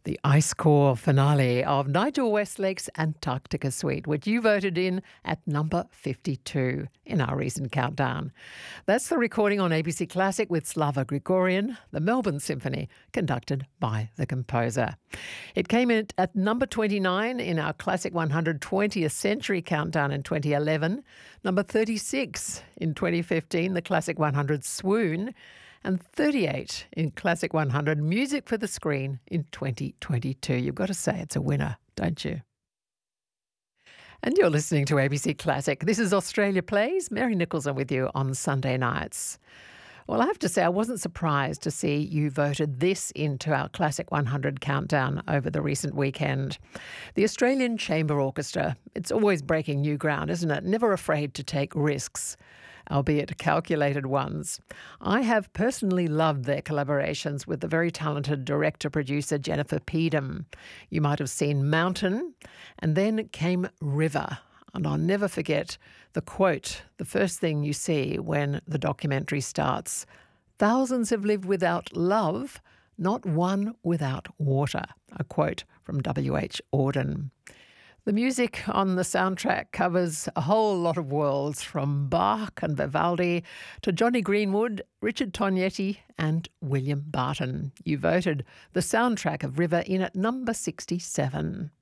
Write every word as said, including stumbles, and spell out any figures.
The Ice Core finale of Nigel Westlake's Antarctica Suite, which you voted in at number fifty-two in our recent countdown. That's the recording on A B C Classic with Slava Grigorian, the Melbourne Symphony, conducted by the composer. It came in at number twenty-nine in our Classic one hundred twentieth Century countdown in twenty eleven, number thirty-six in twenty fifteen, the Classic one hundred Swoon, and thirty-eight in Classic one hundred Music for the Screen in twenty twenty-two. You've got to say it's a winner, don't you? And you're listening to A B C Classic. This is Australia Plays. Mary Nicholson with you on Sunday nights. Well, I have to say I wasn't surprised to see you voted this into our Classic one hundred countdown over the recent weekend. The Australian Chamber Orchestra. It's always breaking new ground, isn't it? Never afraid to take risks, albeit calculated ones. I have personally loved their collaborations with the very talented director-producer Jennifer Peedham. You might have seen Mountain, and then came River. And I'll never forget the quote, the first thing you see when the documentary starts. "Thousands have lived without love, not one without water." A quote from W H Auden. The music on the soundtrack covers a whole lot of worlds, from Bach and Vivaldi to Johnny Greenwood, Richard Tognetti and William Barton. You voted the soundtrack of River in at number sixty-seven.